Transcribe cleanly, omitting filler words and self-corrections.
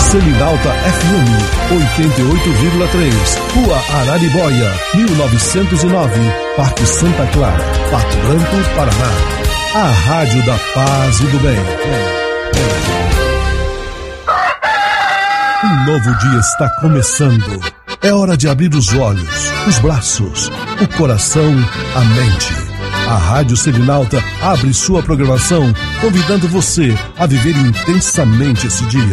Selinalta FM 88,3, Rua Araribóia, 1909, Parque Santa Clara, Pato Branco, Paraná. A Rádio da Paz e do Bem. Um novo dia está começando. É hora de abrir os olhos, os braços, o coração, a mente. A Rádio Selinalta abre sua programação, convidando você a viver intensamente esse dia.